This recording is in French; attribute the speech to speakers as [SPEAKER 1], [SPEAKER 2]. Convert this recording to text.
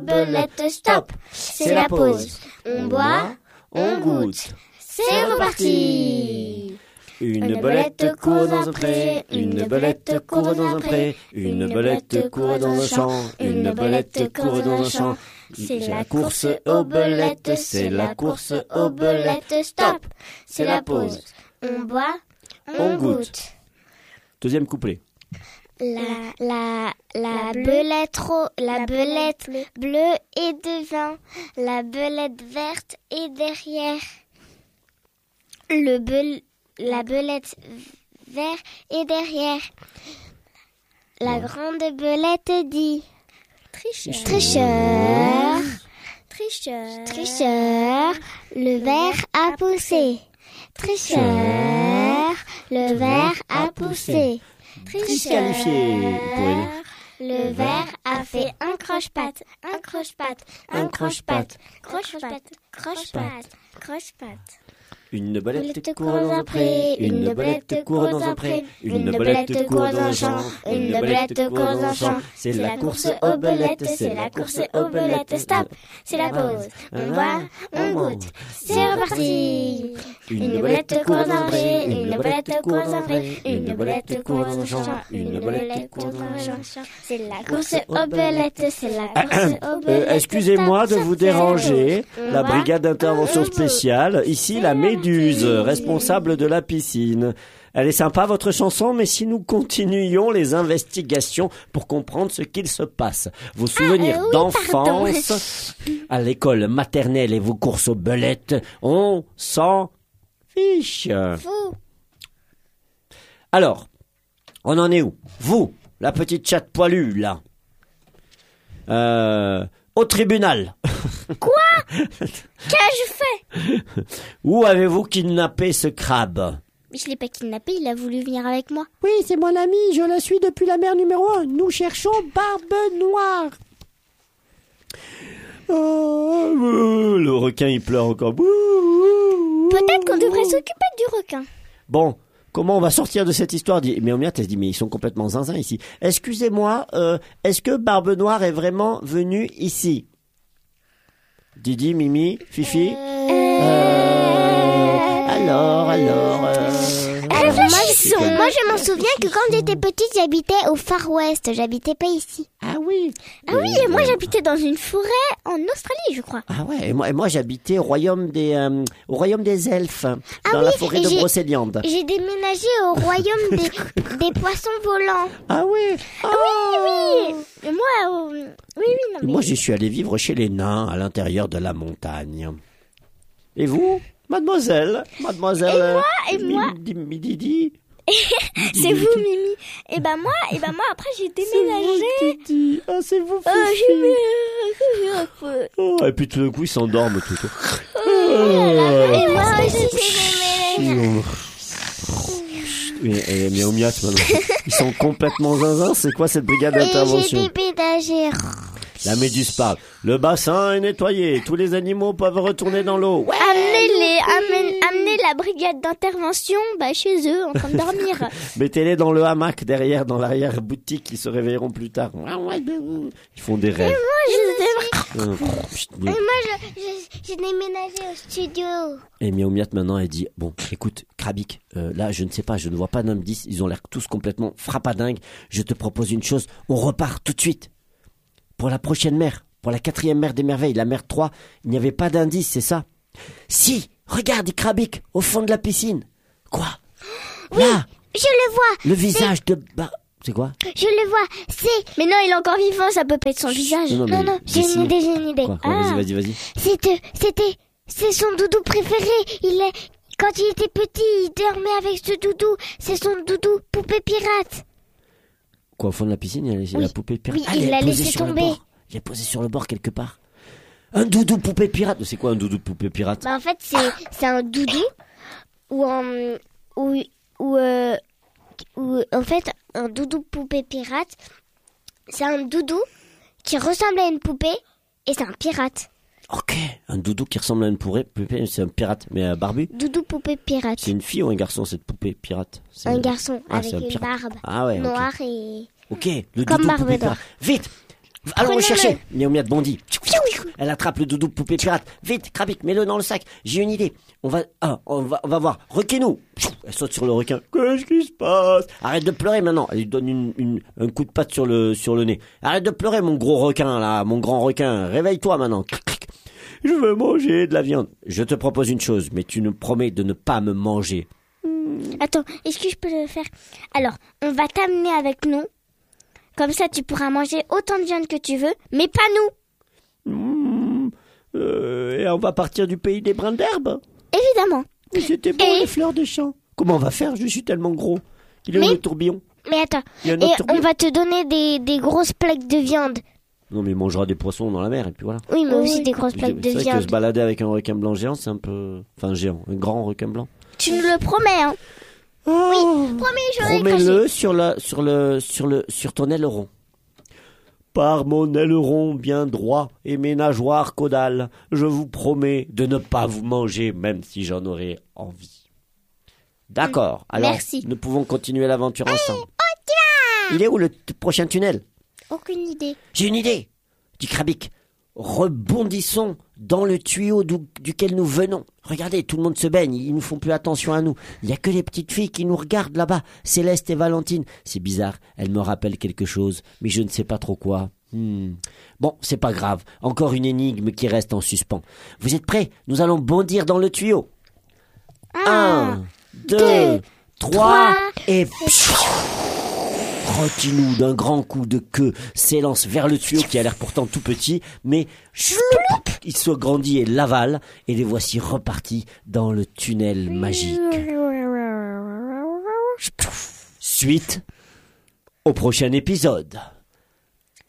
[SPEAKER 1] Belette, stop, c'est la pause. On boit, on goûte. C'est reparti.
[SPEAKER 2] Une belette court dans un pré, une belette court dans un pré, une belette court dans un champ, une belette court dans un champ. C'est la course aux belettes, c'est la course aux belettes, stop, c'est la pause.
[SPEAKER 1] On boit, on goûte.
[SPEAKER 2] Deuxième couplet.
[SPEAKER 1] La belette bleue est devant, la belette verte est derrière. La belette verte est derrière. La grande belette dit Tricheur, le ver a poussé. Tricheur, le ver a poussé.
[SPEAKER 2] Disqualifié pour elle.
[SPEAKER 1] Le ver a fait un croche-patte, un croche-patte, un croche-patte, croche-patte, croche-patte, croche-patte.
[SPEAKER 2] Une belette court dans un pré, une belette court dans un pré, une belette court dans un champ, une belette court dans un champ. C'est la course aux belettes, c'est la course aux belettes, stop,
[SPEAKER 1] c'est la pause. On boit, on goûte, c'est reparti.
[SPEAKER 2] Une belette court dans un pré, une belette court dans un pré, une belette court dans un champ, une belette court dans un champ.
[SPEAKER 1] C'est la course aux belettes, c'est la course aux belettes.
[SPEAKER 2] Excusez-moi de vous déranger, la brigade d'intervention spéciale, ici la Méduse, responsable de la piscine. Elle est sympa votre chanson, mais si nous continuions les investigations pour comprendre ce qu'il se passe, vos souvenirs d'enfance à l'école maternelle et vos courses aux belettes, on s'en fiche. Alors, on en est où? Vous, la petite chatte poilue, là. Au tribunal.
[SPEAKER 1] Quoi? Qu'ai-je fait?
[SPEAKER 2] Où avez-vous kidnappé ce crabe?
[SPEAKER 1] Je l'ai pas kidnappé, il a voulu venir avec moi.
[SPEAKER 3] Oui, c'est mon ami, je la suis depuis la mer numéro 1. Nous cherchons Barbe Noire.
[SPEAKER 2] Oh, le requin, il pleure encore.
[SPEAKER 1] Peut-être qu'on devrait s'occuper du requin.
[SPEAKER 2] Bon, comment on va sortir de cette histoire? Mais Omiat, elle se dit, mais ils sont complètement zinzins ici. Excusez-moi, est-ce que Barbe Noire est vraiment venue ici? Didi, Mimi, Fifi? Alors...
[SPEAKER 1] Moi, je m'en souviens que quand j'étais petite, j'habitais au Far West. J'habitais pas ici.
[SPEAKER 3] Ah oui.
[SPEAKER 1] Ah oui, et moi j'habitais dans une forêt en Australie, je crois.
[SPEAKER 2] Ah ouais, et moi j'habitais au royaume des elfes, dans la forêt de Brocéliande.
[SPEAKER 1] J'ai déménagé au royaume des poissons volants.
[SPEAKER 2] Ah oui.
[SPEAKER 1] Oui. Et moi, non, mais...
[SPEAKER 2] Moi, j'y suis allé vivre chez les nains, à l'intérieur de la montagne. Et vous, mademoiselle?
[SPEAKER 1] Et moi
[SPEAKER 2] Didi?
[SPEAKER 1] C'est vous, Mimi. Et ben moi, après, j'ai déménagé.
[SPEAKER 2] C'est vous, Didi. Ah, c'est vous, Fifi. Et puis tout d'un coup, ils s'endorment tout.
[SPEAKER 1] Et moi aussi, j'ai déménagé.
[SPEAKER 2] Mais Omiat, maintenant, ils sont complètement zinzins. C'est quoi cette brigade d'intervention?
[SPEAKER 1] Et j'ai déménagé.
[SPEAKER 2] La Méduse parle. Le bassin est nettoyé. Tous les animaux peuvent retourner dans l'eau. Ouais.
[SPEAKER 1] Amenez la brigade d'intervention chez eux, en train de dormir.
[SPEAKER 2] Mettez-les dans le hamac derrière, dans l'arrière-boutique. Ils se réveilleront plus tard. Ils font des rêves.
[SPEAKER 1] Et moi, j'ai déménagé au studio.
[SPEAKER 2] Et Miaumiat, maintenant, elle dit, bon, écoute, Krabik, là, je ne sais pas, je ne vois pas d'indice. Ils ont l'air tous complètement frappadingues. Je te propose une chose. On repart tout de suite. Pour la prochaine mer, pour la 4e mer des merveilles, la mer 3, il n'y avait pas d'indice, c'est ça? Si, regarde, Krabik, au fond de la piscine. Quoi?
[SPEAKER 1] Oui, là, je le vois.
[SPEAKER 2] Le visage de... c'est quoi?
[SPEAKER 1] Je le vois, c'est... Mais non, il est encore vivant, ça peut pas être son visage.
[SPEAKER 2] Non,
[SPEAKER 1] j'ai une idée.
[SPEAKER 2] Quoi, vas-y.
[SPEAKER 1] C'est son doudou préféré. Quand il était petit, il dormait avec ce doudou. C'est son doudou poupée pirate.
[SPEAKER 2] Quoi, au fond de la piscine, il y a la poupée pirate?
[SPEAKER 1] Oui, il l'a laissé tomber.
[SPEAKER 2] Il est posé sur le bord quelque part. Un doudou poupée pirate. C'est quoi un doudou poupée pirate?
[SPEAKER 1] En fait, c'est un doudou en fait, un doudou poupée pirate, c'est un doudou qui ressemble à une poupée et c'est un pirate.
[SPEAKER 2] Ok, un doudou qui ressemble à une poupée, c'est un pirate, mais barbu.
[SPEAKER 1] Doudou poupée pirate.
[SPEAKER 2] C'est une fille ou un garçon, cette poupée pirate?
[SPEAKER 1] Un garçon avec une barbe
[SPEAKER 2] noire
[SPEAKER 1] et...
[SPEAKER 2] Ok, le
[SPEAKER 1] comme
[SPEAKER 2] doudou
[SPEAKER 1] Barbe
[SPEAKER 2] poupée
[SPEAKER 1] Noire.
[SPEAKER 2] pirate. Vite, Allons le
[SPEAKER 1] Prenons-le.
[SPEAKER 2] chercher. Néomia bondit. Elle attrape le doudou poupée pirate. Vite, Krabic, mets-le dans le sac. J'ai une idée. On va voir. Requin-nous. Elle saute sur le requin. Qu'est-ce qui se passe? Arrête de pleurer maintenant. Elle lui donne un coup de patte sur le nez. Arrête de pleurer, mon gros requin, là, mon grand requin. Réveille-toi maintenant. Je veux manger de la viande. Je te propose une chose, mais tu nous promets de ne pas me manger.
[SPEAKER 1] Attends, est-ce que je peux le faire? Alors, on va t'amener avec nous. Comme ça, tu pourras manger autant de viande que tu veux, mais pas nous.
[SPEAKER 2] Et on va partir du pays des brins d'herbe.
[SPEAKER 1] Évidemment.
[SPEAKER 3] Mais c'était bon,
[SPEAKER 1] Et-
[SPEAKER 3] les fleurs de champ.
[SPEAKER 2] Comment on va faire? Je suis tellement gros. Il est où
[SPEAKER 1] Mais-
[SPEAKER 2] le tourbillon?
[SPEAKER 1] Mais attends,
[SPEAKER 2] Il y a un
[SPEAKER 1] et
[SPEAKER 2] autre
[SPEAKER 1] on
[SPEAKER 2] tourbillon.
[SPEAKER 1] va te donner des grosses plaques de viande.
[SPEAKER 2] Non, mais il mangera des poissons dans la mer, et puis voilà.
[SPEAKER 1] Oui, mais
[SPEAKER 3] Oui.
[SPEAKER 1] aussi des grosses plaques de
[SPEAKER 2] C'est vrai que
[SPEAKER 1] viande.
[SPEAKER 2] se balader avec un requin blanc géant, c'est un peu... Enfin, géant, un grand requin blanc.
[SPEAKER 1] Tu nous le promets, hein?
[SPEAKER 3] Oh,
[SPEAKER 1] Promis, j'aurai
[SPEAKER 2] Promets-le sur ton aileron. Par mon aileron bien droit et mes nageoires caudales, je vous promets de ne pas vous manger, même si j'en aurais envie. D'accord, alors
[SPEAKER 1] Merci.
[SPEAKER 2] nous pouvons continuer l'aventure ensemble. Il est où le prochain tunnel?
[SPEAKER 1] Aucune idée.
[SPEAKER 2] J'ai une idée, dit Krabic. Rebondissons dans le tuyau duquel nous venons. Regardez, tout le monde se baigne, ils ne font plus attention à nous. Il n'y a que les petites filles qui nous regardent là-bas, Céleste et Valentine. C'est bizarre, elles me rappellent quelque chose, mais je ne sais pas trop quoi. Bon, c'est pas grave, encore une énigme qui reste en suspens. Vous êtes prêts? Nous allons bondir dans le tuyau. 1, 2, 3, et... Crottinou, d'un grand coup de queue, s'élance vers le tuyau qui a l'air pourtant tout petit, mais il se grandit et l'avale, et les voici repartis dans le tunnel magique. Suite au prochain épisode.